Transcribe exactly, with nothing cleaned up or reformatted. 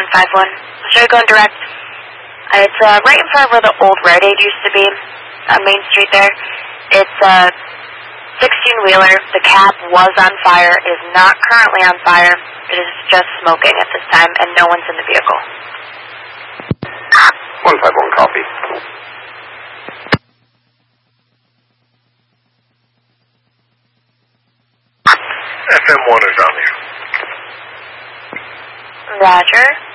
five one. I'll show you going direct. Uh, it's uh, right in front of where the old Rite Aid used to be on Main Street there. It's a sixteen-wheeler. The cab was on fire. It is not currently on fire. It is just smoking at this time, and no one's in the vehicle. one five one, copy. F M one is on here. Roger.